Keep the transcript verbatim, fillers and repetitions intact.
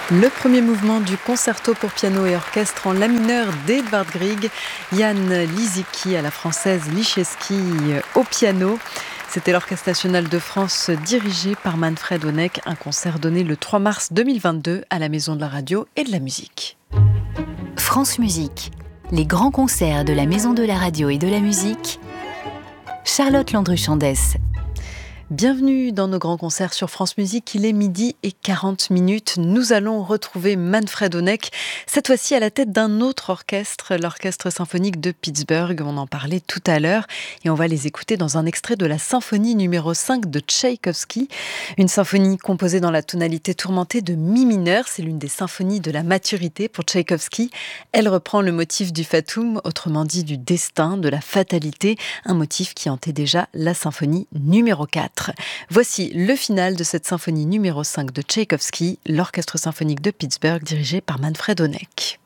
Le premier mouvement du concerto pour piano et orchestre en la mineur d'Edvard Grieg, Jan Lisicky à la française Liszewski au piano. C'était l'Orchestre national de France dirigé par Manfred Honeck, un concert donné le trois mars deux mille vingt-deux à la Maison de la Radio et de la Musique. France Musique, les grands concerts de la Maison de la Radio et de la Musique. Charlotte Landru-Chandès. Bienvenue dans nos grands concerts sur France Musique. Il est midi et quarante minutes. Nous allons retrouver Manfred Honeck, cette fois-ci à la tête d'un autre orchestre, l'Orchestre symphonique de Pittsburgh. On en parlait tout à l'heure et on va les écouter dans un extrait de la symphonie numéro cinq de Tchaïkovski. Une symphonie composée dans la tonalité tourmentée de mi mineur. C'est l'une des symphonies de la maturité pour Tchaïkovski. Elle reprend le motif du fatum, autrement dit du destin, de la fatalité, un motif qui hantait déjà la symphonie numéro quatre. Voici le final de cette symphonie numéro cinq de Tchaïkovski, l'Orchestre symphonique de Pittsburgh dirigé par Manfred Honeck.